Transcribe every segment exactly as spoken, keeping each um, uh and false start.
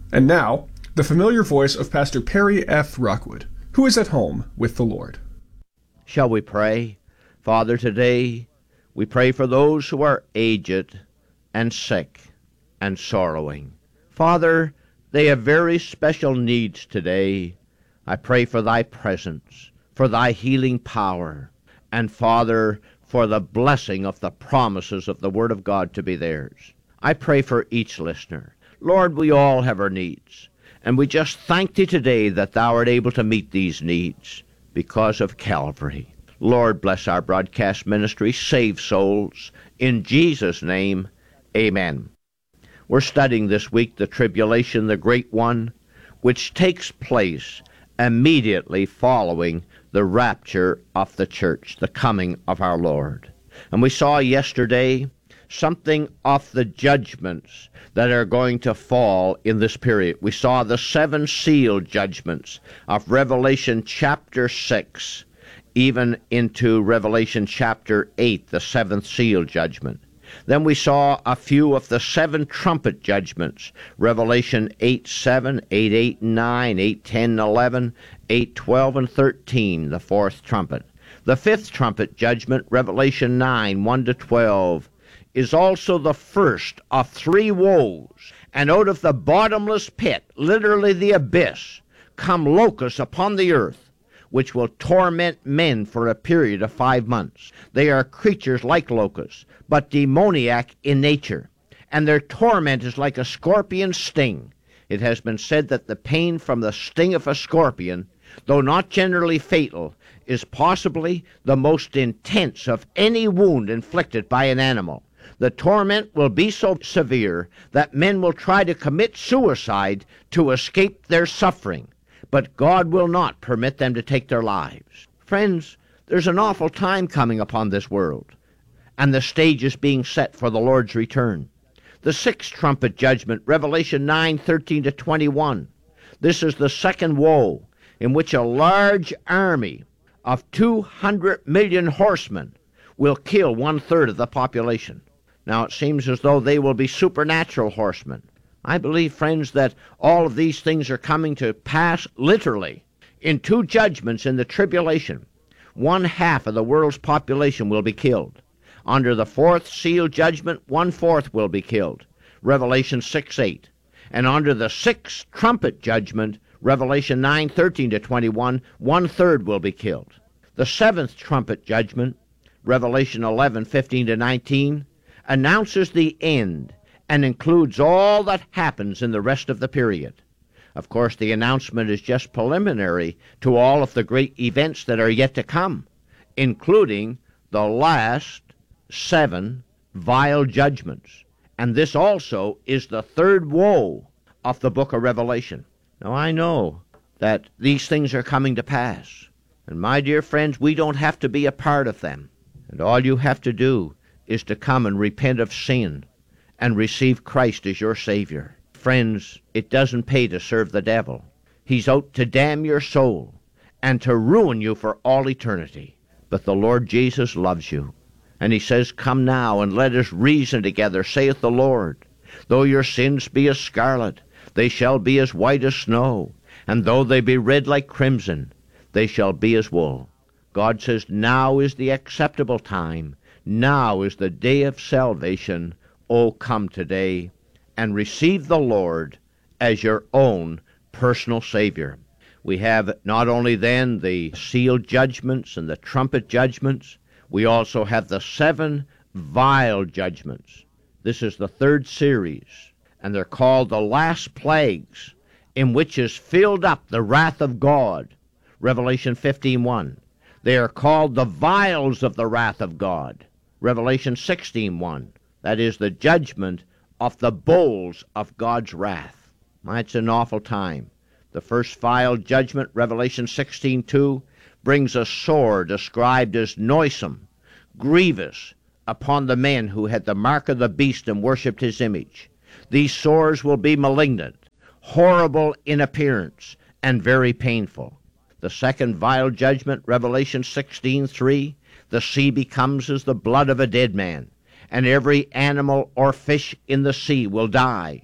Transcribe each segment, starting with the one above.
And now, the familiar voice of Pastor Perry F. Rockwood, who is at home with the Lord. Shall we pray? Father, today we pray for those who are aged and sick and sorrowing. Father, they have very special needs today. I pray for thy presence, for thy healing power, and Father, for the blessing of the promises of the Word of God to be theirs. I pray for each listener. Lord, we all have our needs, and we just thank thee today that thou art able to meet these needs because of Calvary. Lord, bless our broadcast ministry, save souls. In Jesus' name, amen. We're studying this week the tribulation, the great one, which takes place immediately following the rapture of the church, the coming of our Lord. And we saw yesterday something of the judgments that are going to fall in this period. We saw the seven seal judgments of Revelation chapter six, even into Revelation chapter eight, the seventh seal judgment. Then we saw a few of the seven trumpet judgments, Revelation eight seven, eight eight and nine, eight ten, eleven, eight twelve, and thirteen, the fourth trumpet. The fifth trumpet judgment, Revelation nine, one to twelve, is also the first of three woes. And out of the bottomless pit, literally the abyss, come locusts upon the earth, which will torment men for a period of five months. They are creatures like locusts, but demoniac in nature, and their torment is like a scorpion's sting. It has been said that the pain from the sting of a scorpion, though not generally fatal, is possibly the most intense of any wound inflicted by an animal. The torment will be so severe that men will try to commit suicide to escape their suffering, but God will not permit them to take their lives. Friends, there's an awful time coming upon this world, and the stage is being set for the Lord's return. The sixth trumpet judgment, Revelation nine, thirteen to twenty-one. This is the second woe, in which a large army of two hundred million horsemen will kill one-third of the population. Now, it seems as though they will be supernatural horsemen. I believe, friends, that all of these things are coming to pass literally. In two judgments in the tribulation, one half of the world's population will be killed. Under the fourth seal judgment, one-fourth will be killed, Revelation six eight. And under the sixth trumpet judgment, Revelation nine, thirteen to twenty-one, one-third will be killed. The seventh trumpet judgment, Revelation eleven, fifteen to nineteen, announces the end and includes all that happens in the rest of the period. Of course, the announcement is just preliminary to all of the great events that are yet to come, including the last seven vile judgments. And this also is the third woe of the book of Revelation. Now, I know that these things are coming to pass. And my dear friends, we don't have to be a part of them. And all you have to do is to come and repent of sin and receive Christ as your Savior. Friends, it doesn't pay to serve the devil. He's out to damn your soul and to ruin you for all eternity. But the Lord Jesus loves you. And he says, come now and let us reason together, saith the Lord. Though your sins be as scarlet, they shall be as white as snow. And though they be red like crimson, they shall be as wool. God says, now is the acceptable time. Now is the day of salvation. Oh, come today and receive the Lord as your own personal Savior. We have not only then the seal judgments and the trumpet judgments, we also have the seven vial judgments. This is the third series, and they're called the last plagues, in which is filled up the wrath of God, Revelation fifteen one. They are called the vials of the wrath of God, Revelation sixteen one. That is the judgment of the bowls of God's wrath. It's an awful time. The first vial judgment, Revelation sixteen two, brings a sore described as noisome, grievous, upon the men who had the mark of the beast and worshipped his image. These sores will be malignant, horrible in appearance, and very painful. The second vial judgment, Revelation sixteen three, the sea becomes as the blood of a dead man, and every animal or fish in the sea will die.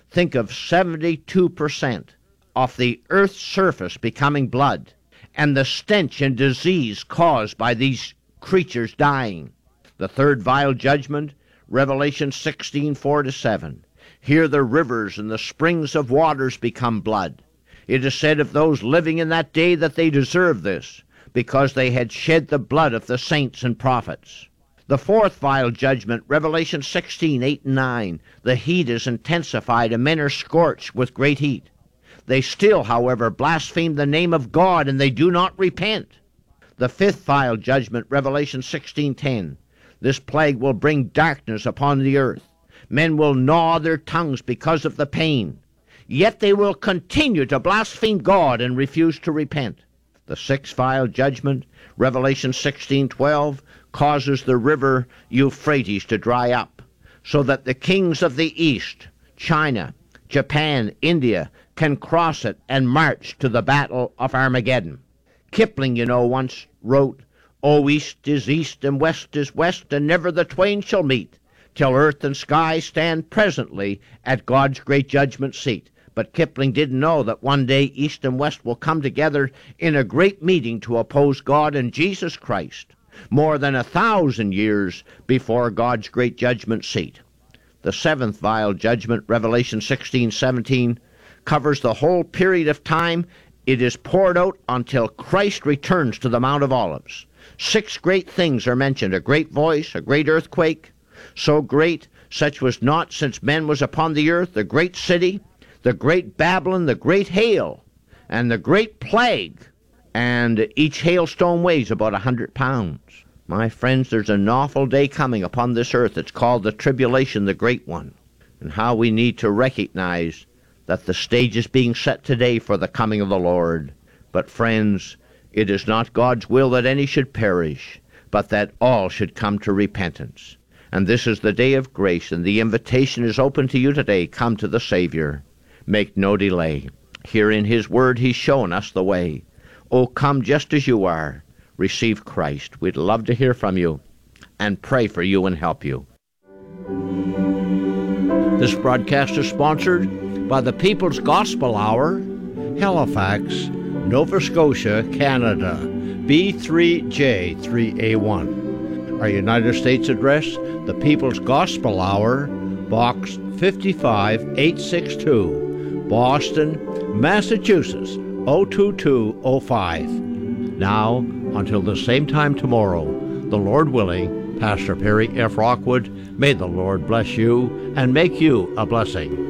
Think of seventy-two percent of the earth's surface becoming blood, and the stench and disease caused by these creatures dying. The third vial judgment, Revelation sixteen, four to seven. Here the rivers and the springs of waters become blood. It is said of those living in that day that they deserve this, because they had shed the blood of the saints and prophets. The fourth vial judgment, Revelation sixteen, eight and nine. The heat is intensified, and men are scorched with great heat. They still, however, blaspheme the name of God, and they do not repent. The fifth vial judgment, Revelation sixteen, ten. This plague will bring darkness upon the earth. Men will gnaw their tongues because of the pain. Yet they will continue to blaspheme God and refuse to repent. The sixth vial judgment, Revelation sixteen, twelve, causes the river Euphrates to dry up, so that the kings of the east, China, Japan, India, can cross it and march to the battle of Armageddon. Kipling, you know, once wrote, "O east is east and west is west, and never the twain shall meet, till earth and sky stand presently at God's great judgment seat." But Kipling didn't know that one day east and west will come together in a great meeting to oppose God and Jesus Christ, more than a thousand years before God's great judgment seat. The seventh vial judgment, Revelation sixteen, seventeen, covers the whole period of time. It is poured out until Christ returns to the Mount of Olives. Six great things are mentioned: a great voice, a great earthquake, so great, such was not since man was upon the earth, the great city, the great Babylon, the great hail, and the great plague, and each hailstone weighs about a hundred pounds. My friends, there's an awful day coming upon this earth. It's called the tribulation, the great one, and how we need to recognize that the stage is being set today for the coming of the Lord. But friends, it is not God's will that any should perish, but that all should come to repentance. And this is the day of grace, and the invitation is open to you today. Come to the Savior. Make no delay. Here in His Word, He's shown us the way. Oh, come just as you are. Receive Christ. We'd love to hear from you and pray for you and help you. This broadcast is sponsored by the People's Gospel Hour, Halifax, Nova Scotia, Canada, B three J three A one. Our United States address, the People's Gospel Hour, Box fifty-five eight sixty-two, Boston, Massachusetts, oh two two oh five. Now, until the same time tomorrow, the Lord willing, Pastor Perry F. Rockwood, may the Lord bless you and make you a blessing.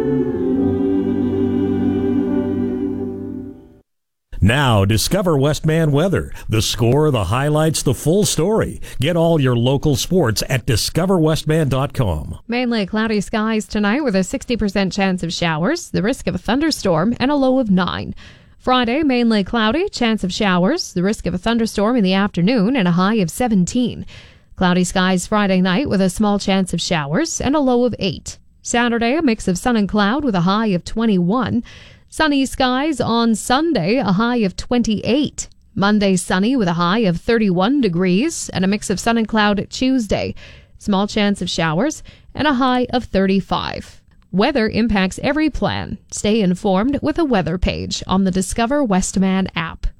Now, discover Westman Weather. The score, the highlights, the full story. Get all your local sports at discover westman dot com. Mainly cloudy skies tonight with a sixty percent chance of showers, the risk of a thunderstorm, and a low of nine. Friday, mainly cloudy, chance of showers, the risk of a thunderstorm in the afternoon, and a high of seventeen. Cloudy skies Friday night with a small chance of showers, and a low of eight. Saturday, a mix of sun and cloud with a high of twenty-one. Sunny skies on Sunday, a high of twenty-eight. Monday, sunny with a high of thirty-one degrees, and a mix of sun and cloud Tuesday. Small chance of showers, and a high of thirty-five. Weather impacts every plan. Stay informed with a weather page on the Discover Westman app.